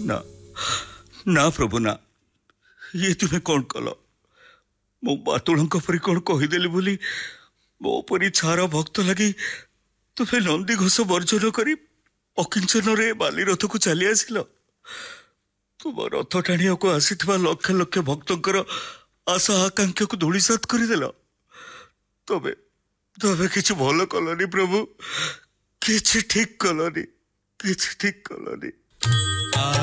ନା ନା प्रभु ना ये तुम्हें कौन कल मो बातुल परी कौन कहीदेली बोली मो परी छार भक्त लगी तुम्हें नंदी घोष वर्जन कर अकिंचन बाली रथ को चली आसिल तुम रथ टाणिया को आसी लक्ष लक्ष भक्तर आशा आकांक्षा को धूलिसात करदेल तबे तबे किसी भल कलनी प्रभु किसी ठीक कलनी किसी ठीक कलनी।